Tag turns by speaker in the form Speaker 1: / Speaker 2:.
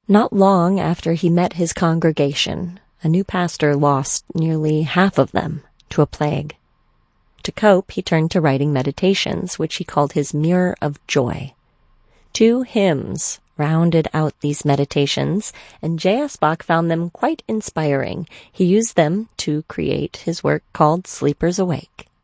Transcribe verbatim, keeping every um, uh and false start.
Speaker 1: Not long after he met his congregation, a new pastor lost nearly half of them to a plague. To cope, he turned to writing meditations, which he called his Mirror of Joy. Two hymns rounded out these meditations, and J S. Bach found them quite inspiring. He used them to create his work called Sleepers Awake.